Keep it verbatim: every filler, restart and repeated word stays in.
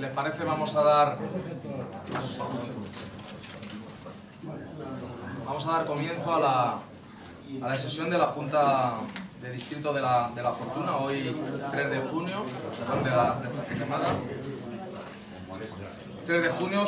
les parece, vamos a dar vamos a dar comienzo a la, a la sesión de la Junta de Distrito de la, de la Fortuna, hoy tres de junio, perdón, de la de Francisca Quemada. tres de junio,